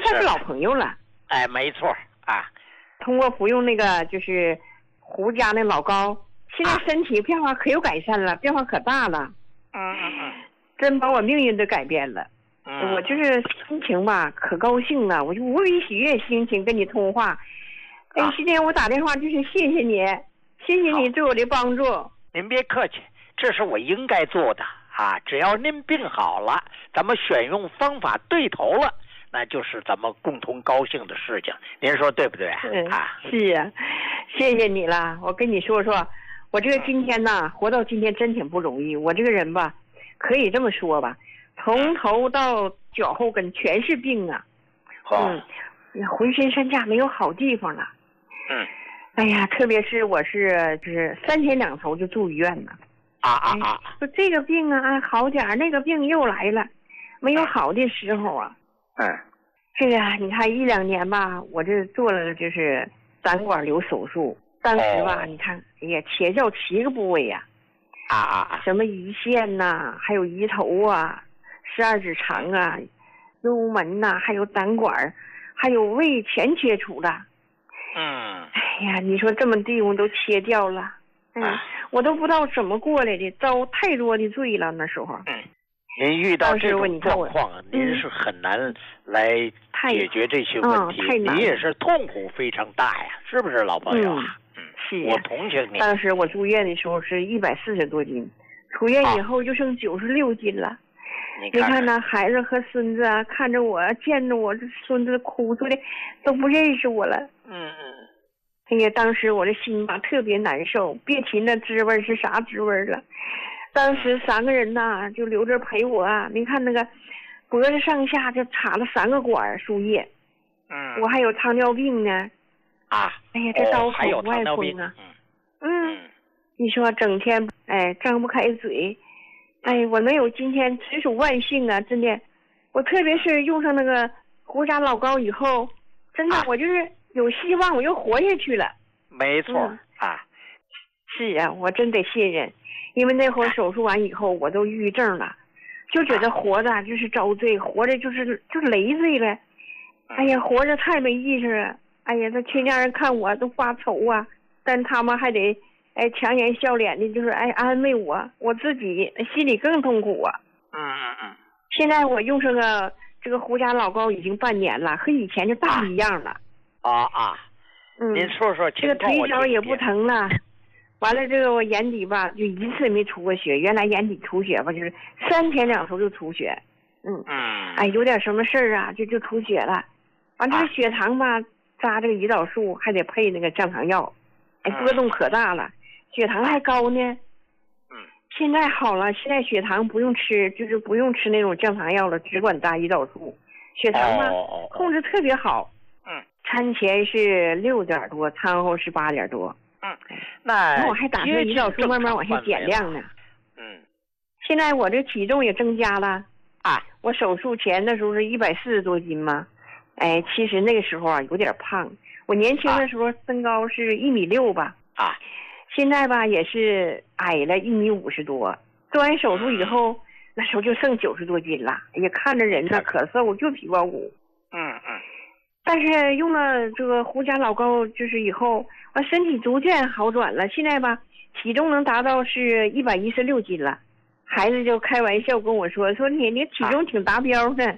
算是老朋友了。 哎，没错啊。 通过服用那个就是胡家那老膏，现在身体变化可有改善了，变化可大了。真把我命运都改变了。我就是心情吧，可高兴了，我就无比喜悦心情跟你通话。今天我打电话就是谢谢你，谢谢你对我的帮助。 您别客气，这是我应该做的啊！只要您病好了，咱们选用方法对头了，那就是咱们共同高兴的事情。您说对不对啊？ 是啊，谢谢你了。我跟你说说，我这个今天呢，活到今天真挺不容易。我这个人吧，可以这么说吧，从头到脚后跟全是病啊。浑身上下没有好地方了。哎呀，特别是我就是3天2头就住医院了。说这个病啊好点儿，那个病又来了，没有好的时候啊。这个你看1、2年吧，我这做了就是胆管瘤手术，当时吧，你看，哎呀，切掉7个部位呀。什么胰腺呐，还有胰头啊，12指肠啊，幽门呐，还有胆管，还有胃全切除了。哎呀，你说这么地方都切掉了，我都不知道怎么过来的，遭太多的罪了那时候。 您遇到这种状况，您是很难来解决这些问题，你也是痛苦非常大呀，是不是老朋友啊？ 是我同情你。 当时我住院的时候是140多斤，出院以后就剩96斤了。你看那孩子和孙子啊，看着我，见着我这孙子哭出来，都不认识我了。哎呀，当时我的心吧特别难受，别提那滋味是啥滋味了。当时3个人呐，就留着陪我啊。你看那个脖子上下就插了3个管输液。我还有糖尿病呢。哎呀，这刀口不爱吞啊。你说整天张不开嘴。我能有今天实属万幸啊，真的。我特别是用上那个胡家老膏以后，真的我就是有希望，我又活下去了。 没错。 是啊，我真得信任，因为那会儿手术完以后，我都抑郁症了，就觉得活着就是遭罪，活着就是累赘了。哎呀，活着太没意思了。哎呀，这亲家人看我都发愁啊，但他们还得强颜笑脸的，就是安慰我，我自己心里更痛苦啊。现在我用上这个胡家老膏已经半年了，和以前就大不一样了。您说说这个腿脚也不疼了。完了，这个我眼底吧就一次没出过血，原来眼底出血吧，就是3天2头就出血。有点什么事儿啊，就出血了。完这个血糖吧，扎这个胰岛素还得配那个降糖药，波动可大了，血糖还高呢。现在好了，现在血糖不用吃，就是不用吃那种降糖药了，只管扎胰岛素，血糖嘛控制特别好。餐前是6点多，餐后是8点多。那我还打算胰岛素慢慢往下减量呢。现在我这体重也增加了。我手术前的时候是140多斤嘛。其实那个时候啊有点胖。我年轻的时候身高是1.6米吧。现在吧也是矮了1.50米多。做完手术以后，那时候就剩90多斤了。哎呀，看着人呢可瘦，就皮包骨。但是用了这个胡家老膏就是以后，我身体逐渐好转了。现在吧，体重能达到是116斤了。孩子就开玩笑跟我说你体重挺达标的。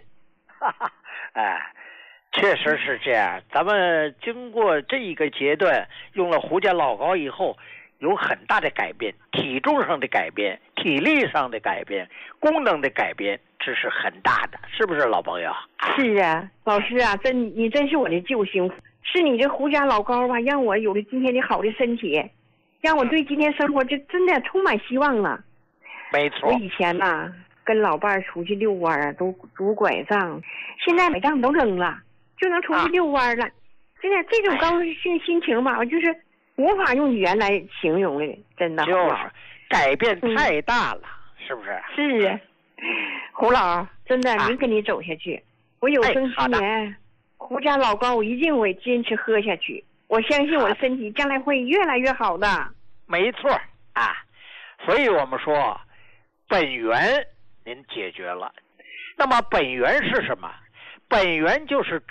确实是这样。咱们经过这一个阶段，用了胡家老膏以后，有很大的改变，体重上的改变，体力上的改变，功能的改变，这是很大的，是不是老朋友？ 是啊，老师啊，你真是我的救星，是你这胡家老膏吧，让我有了今天的好的身体，让我对今天生活就真的充满希望了。 没错。 我以前呐跟老伴儿出去遛弯啊，都拄拐杖，现在拐杖都扔了，就能出去遛弯了。现在这种高兴心情吧，我就是无法用语言来形容的，真的。 就是改变太大了，是不是？ 是啊，胡老，真的，您跟你走下去，我有生之年，胡家老膏我一定会坚持喝下去。我相信我的身体将来会越来越好的。 没错所以我们说，本源您解决了，那么本源是什么？本源就是